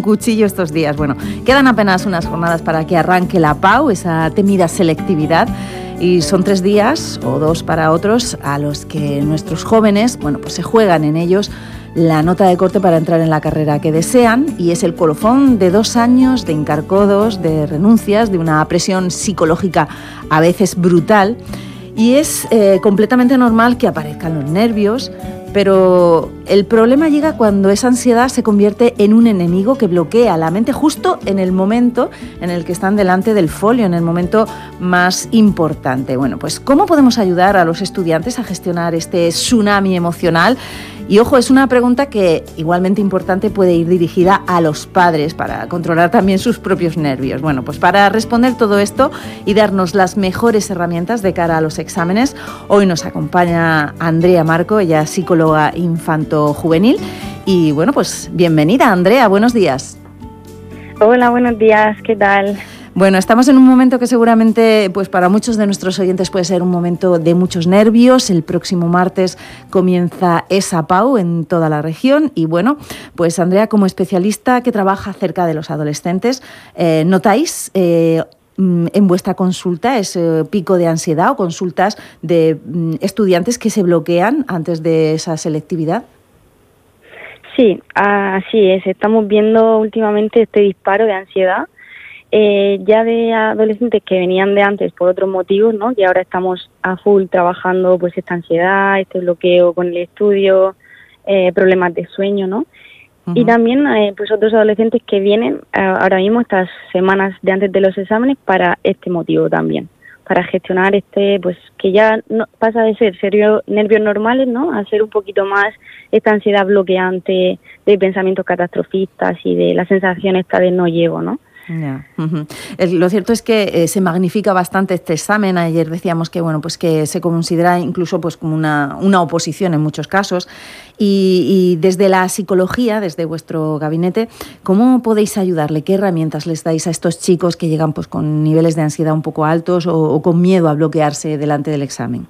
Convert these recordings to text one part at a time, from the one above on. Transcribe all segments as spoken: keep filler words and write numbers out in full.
un cuchillo estos días. Bueno, quedan apenas unas jornadas para que arranque la P A U, esa temida selectividad. Y son tres días, o dos para otros, a los que nuestros jóvenes, bueno, pues se juegan en ellos la nota de corte para entrar en la carrera que desean, y es el colofón de dos años de encarcodos, de renuncias, de una presión psicológica a veces brutal, y es eh, completamente normal que aparezcan los nervios, pero el problema llega cuando esa ansiedad se convierte en un enemigo que bloquea la mente justo en el momento en el que están delante del folio, en el momento más importante. Bueno, pues ¿cómo podemos ayudar a los estudiantes a gestionar este tsunami emocional? Y ojo, es una pregunta que igualmente importante puede ir dirigida a los padres para controlar también sus propios nervios. Bueno, pues para responder todo esto y darnos las mejores herramientas de cara a los exámenes, hoy nos acompaña Andrea Marco, ella es psicóloga infanto-juvenil. Y bueno, pues bienvenida, Andrea, buenos días. Hola, buenos días, ¿qué tal? Bueno, estamos en un momento que seguramente pues para muchos de nuestros oyentes puede ser un momento de muchos nervios. El próximo martes comienza esa P A U en toda la región y bueno, pues Andrea, como especialista que trabaja cerca de los adolescentes, eh, ¿notáis eh, en vuestra consulta ese pico de ansiedad o consultas de mm, estudiantes que se bloquean antes de esa selectividad? Sí, así es. Estamos viendo últimamente este disparo de ansiedad. Eh, ya de adolescentes que venían de antes por otros motivos, ¿no? Y ahora estamos a full trabajando pues esta ansiedad, este bloqueo con el estudio, eh, problemas de sueño, ¿no? Uh-huh. Y también eh, pues otros adolescentes que vienen eh, ahora mismo estas semanas de antes de los exámenes para este motivo también, para gestionar este, pues que ya no, pasa de ser serio, nervios normales, ¿no? A ser un poquito más esta ansiedad bloqueante de pensamientos catastrofistas y de la sensación esta de no llego, ¿no? Yeah. Uh-huh. El, lo cierto es que eh, se magnifica bastante este examen. Ayer decíamos que bueno, pues que se considera incluso pues como una, una oposición en muchos casos. Y, y desde la psicología, desde vuestro gabinete, ¿cómo podéis ayudarle? ¿Qué herramientas les dais a estos chicos que llegan pues con niveles de ansiedad un poco altos o, o con miedo a bloquearse delante del examen?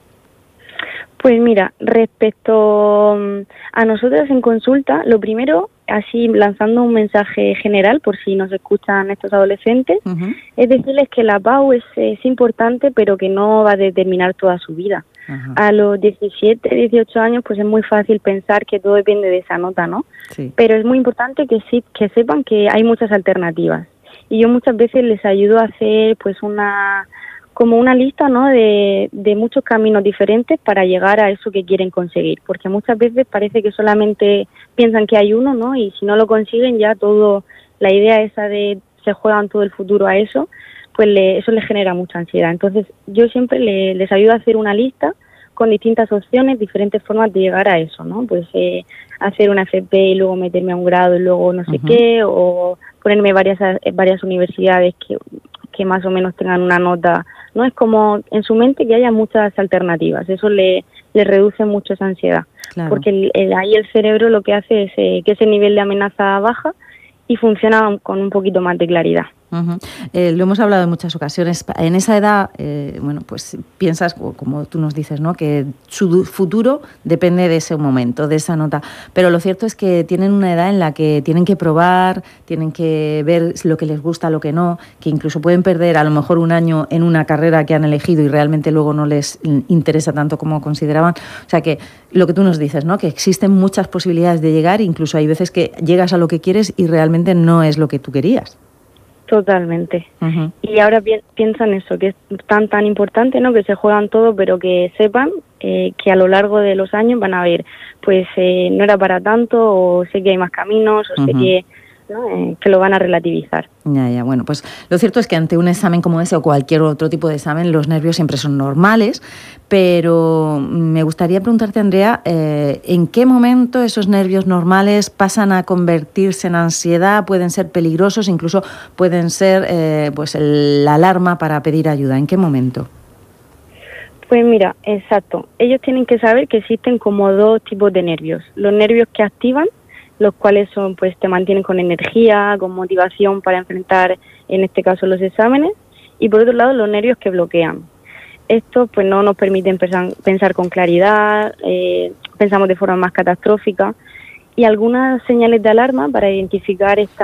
Pues mira, respecto a nosotros en consulta, lo primero, así lanzando un mensaje general por si nos escuchan estos adolescentes, uh-huh. es decirles que la P A U es, es importante, pero que no va a determinar toda su vida. Uh-huh. A los diecisiete, dieciocho años, pues es muy fácil pensar que todo depende de esa nota, ¿no? Sí. Pero es muy importante que sí, que sepan que hay muchas alternativas. Y yo muchas veces les ayudo a hacer pues una... como una lista, ¿no? de, de muchos caminos diferentes para llegar a eso que quieren conseguir, porque muchas veces parece que solamente piensan que hay uno, ¿no? Y si no lo consiguen ya todo, la idea esa de se juegan todo el futuro a eso, pues le, eso les genera mucha ansiedad. Entonces yo siempre le, les ayudo a hacer una lista con distintas opciones, diferentes formas de llegar a eso, ¿no? Pues eh, hacer una F P y luego meterme a un grado y luego no sé uh-huh. qué, o ponerme varias varias universidades que, que más o menos tengan una nota, ¿no? Es como en su mente que haya muchas alternativas, eso le, le reduce mucho esa ansiedad, claro. Porque el, el, ahí el cerebro lo que hace es eh, que ese nivel de amenaza baja y funciona con un poquito más de claridad. Uh-huh. Eh, lo hemos hablado en muchas ocasiones. En esa edad, eh, bueno, pues piensas, como tú nos dices, ¿no? Que su futuro depende de ese momento, de esa nota. Pero lo cierto es que tienen una edad en la que tienen que probar, tienen que ver lo que les gusta, lo que no, que incluso pueden perder a lo mejor un año en una carrera que han elegido y realmente luego no les interesa tanto como consideraban. O sea que lo que tú nos dices, ¿no? Que existen muchas posibilidades de llegar, incluso hay veces que llegas a lo que quieres y realmente no es lo que tú querías. Totalmente. Uh-huh. Y ahora pi- piensan eso, que es tan tan importante, ¿no? Que se juegan todo, pero que sepan eh, que a lo largo de los años van a ver, pues eh, no era para tanto, o sé que hay más caminos, o uh-huh. sé que, ¿no? eh, que lo van a relativizar. Ya, ya, bueno, pues lo cierto es que ante un examen como ese o cualquier otro tipo de examen, los nervios siempre son normales, pero me gustaría preguntarte, Andrea, eh, ¿en qué momento esos nervios normales pasan a convertirse en ansiedad? Pueden ser peligrosos, incluso pueden ser eh, pues el, la alarma para pedir ayuda. ¿En qué momento? Pues mira, exacto. Ellos tienen que saber que existen como dos tipos de nervios. Los nervios que activan, los cuales son, pues te mantienen con energía, con motivación para enfrentar, en este caso, los exámenes, y por otro lado los nervios que bloquean. Estos pues no nos permiten pensar, pensar con claridad, eh, pensamos de forma más catastrófica, y algunas señales de alarma para identificar esta